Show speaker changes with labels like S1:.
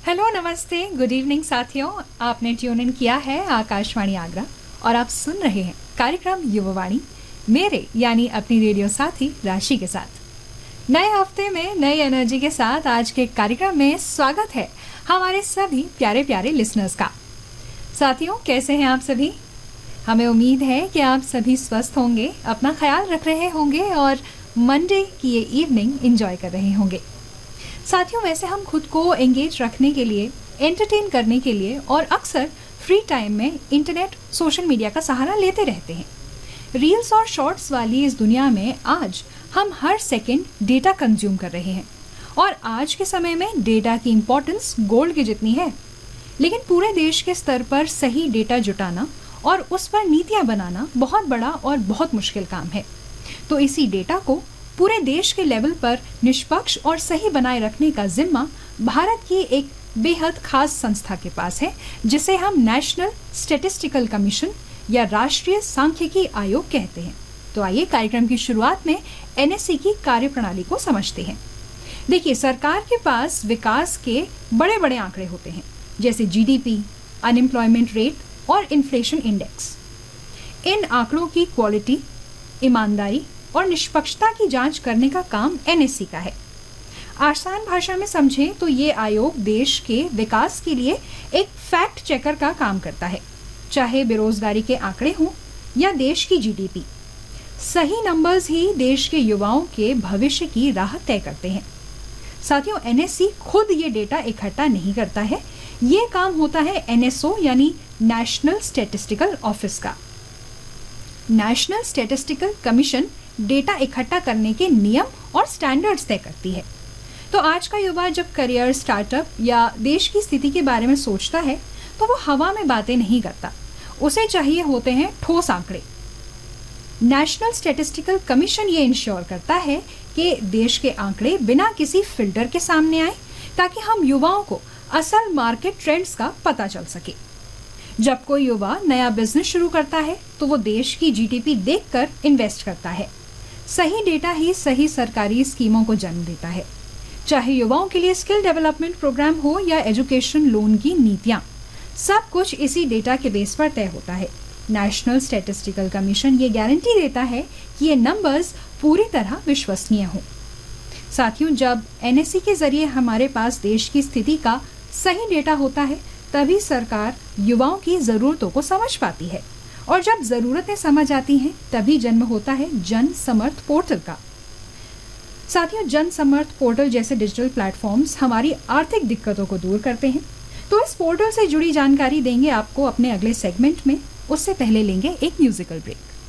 S1: Hello, नमस्ते, good evening साथियों। आपने ट्यून इन किया है आकाशवाणी आगरा और आप सुन रहे हैं कार्यक्रम युवावाणी मेरे यानी अपनी रेडियो साथी राशि के साथ। नए हफ्ते में नई एनर्जी के साथ आज के कार्यक्रम में स्वागत है हमारे सभी प्यारे प्यारे लिसनर्स का। साथियों, कैसे हैं आप सभी? हमें उम्मीद है कि आप सभी स्वस्थ होंगे, अपना ख्याल रख रहे होंगे और मंडे की ये इवनिंग एंजॉय कर रहे होंगे। साथियों, वैसे हम खुद को एंगेज रखने के लिए, एंटरटेन करने के लिए और अक्सर फ्री टाइम में इंटरनेट, सोशल मीडिया का सहारा लेते रहते हैं। रील्स और शॉर्ट्स वाली इस दुनिया में आज हम हर सेकंड डेटा कंज्यूम कर रहे हैं और आज के समय में डेटा की इम्पोर्टेंस गोल्ड की जितनी है। लेकिन पूरे देश के स्तर पर सही डेटा जुटाना और उस पर नीतियां बनाना बहुत बड़ा और बहुत मुश्किल काम है। तो इसी डेटा को पूरे देश के लेवल पर निष्पक्ष और सही बनाए रखने का जिम्मा भारत की एक बेहद खास संस्था के पास है, जिसे हम नेशनल स्टैटिस्टिकल कमीशन या राष्ट्रीय सांख्यिकी आयोग कहते हैं। तो आइए कार्यक्रम की शुरुआत में एनएससी की कार्यप्रणाली को समझते हैं। देखिए, सरकार के पास विकास के बड़े बड़े आंकड़े होते हैं, जैसे जीडीपी, अनएम्प्लॉयमेंट रेट और इन्फ्लेशन इंडेक्स। इन आंकड़ों की क्वालिटी, ईमानदारी और निष्पक्षता की जांच करने का काम एनएससी का है। आसान भाषा में समझें तो ये आयोग देश के विकास के लिए एक फैक्ट चेकर का काम करता है, चाहे बेरोजगारी के आंकड़े हों या देश की जीडीपी। सही नंबर्स ही देश के युवाओं के भविष्य की राह तय करते हैं। साथियों, एनएससी खुद ये डेटा इकट्ठा नहीं करता है, ये काम होता है एनएसओ यानी नेशनल स्टैटिस्टिकल ऑफिस का। नेशनल स्टैटिस्टिकल कमीशन डेटा इकट्ठा करने के नियम और स्टैंडर्ड्स तय करती है। तो आज का युवा जब करियर, स्टार्टअप या देश की स्थिति के बारे में सोचता है तो वो हवा में बातें नहीं करता, उसे चाहिए होते हैं ठोस आंकड़े। नेशनल स्टैटिस्टिकल कमीशन ये इंश्योर करता है कि देश के आंकड़े बिना किसी फिल्टर के सामने आए, ताकि हम युवाओं को असल मार्केट ट्रेंड्स का पता चल सके। जब कोई युवा नया बिजनेस शुरू करता है तो वो देश की जीडीपी देखकर इन्वेस्ट करता है। सही डेटा ही सही सरकारी स्कीमों को जन्म देता है, चाहे युवाओं के लिए स्किल डेवलपमेंट प्रोग्राम हो या एजुकेशन लोन की नीतियां। सब कुछ इसी डेटा के बेस पर तय होता है। नेशनल स्टैटिस्टिकल कमीशन ये गारंटी देता है कि ये नंबर्स पूरी तरह विश्वसनीय हों। साथियों, जब एनएससी के जरिए हमारे पास देश की स्थिति का सही डेटा होता है, तभी सरकार युवाओं की जरूरतों को समझ पाती है, और जब जरूरतें समझ आती हैं तभी जन्म होता है जन समर्थ पोर्टल का। साथियों, जन समर्थ पोर्टल जैसे डिजिटल प्लेटफॉर्म्स हमारी आर्थिक दिक्कतों को दूर करते हैं। तो इस पोर्टल से जुड़ी जानकारी देंगे आपको अपने अगले सेगमेंट में। उससे पहले लेंगे एक म्यूजिकल ब्रेक।